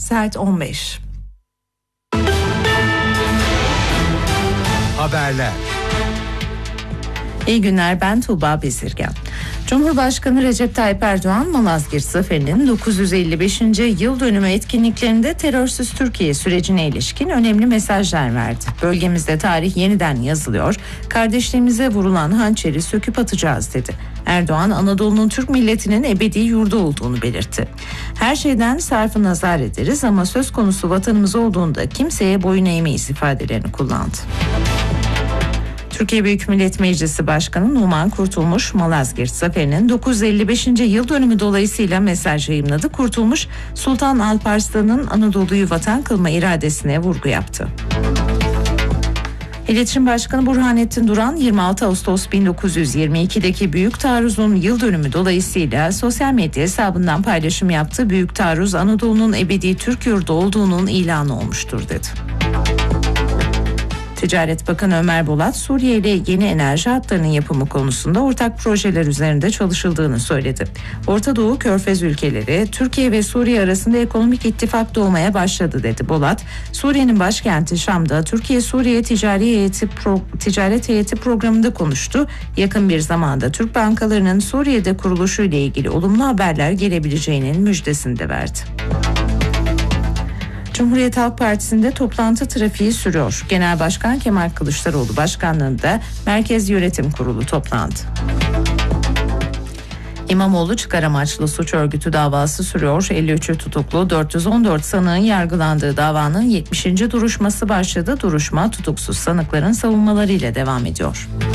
Saat 15. Haberler. İyi günler, ben Tuğba Bezirgen. Cumhurbaşkanı Recep Tayyip Erdoğan, Malazgirt Zaferi'nin 955. yıl dönümü etkinliklerinde terörsüz Türkiye sürecine ilişkin önemli mesajlar verdi. Bölgemizde tarih yeniden yazılıyor, kardeşliğimize vurulan hançeri söküp atacağız dedi. Erdoğan, Anadolu'nun Türk milletinin ebedi yurdu olduğunu belirtti. Her şeyden sarfı nazar ederiz ama söz konusu vatanımız olduğunda kimseye boyun eğmeyiz ifadelerini kullandı. Türkiye Büyük Millet Meclisi Başkanı Numan Kurtulmuş, Malazgirt Zaferi'nin 955. yıl dönümü dolayısıyla mesaj yayımladı. Kurtulmuş, Sultan Alparslan'ın Anadolu'yu vatan kılma iradesine vurgu yaptı. İletişim Başkanı Burhanettin Duran, 26 Ağustos 1922'deki Büyük Taarruz'un yıl dönümü dolayısıyla sosyal medya hesabından paylaşım yaptı. Büyük Taarruz, Anadolu'nun ebedi Türk yurdu olduğunun ilanı olmuştur dedi. Ticaret Bakanı Ömer Bolat, Suriye ile yeni enerji hatlarının yapımı konusunda ortak projeler üzerinde çalışıldığını söyledi. Orta Doğu Körfez ülkeleri, Türkiye ve Suriye arasında ekonomik ittifak doğmaya başladı dedi Bolat. Suriye'nin başkenti Şam'da Türkiye-Suriye Ticaret Heyeti programında konuştu. Yakın bir zamanda Türk bankalarının Suriye'de kuruluşu ile ilgili olumlu haberler gelebileceğinin müjdesini de verdi. Cumhuriyet Halk Partisi'nde toplantı trafiği sürüyor. Genel Başkan Kemal Kılıçdaroğlu başkanlığında Merkez Yönetim Kurulu toplandı. İmamoğlu çıkar amaçlı suç örgütü davası sürüyor. 53'ü tutuklu 414 sanığın yargılandığı davanın 70. duruşması başladı. Duruşma tutuksuz sanıkların savunmalarıyla devam ediyor.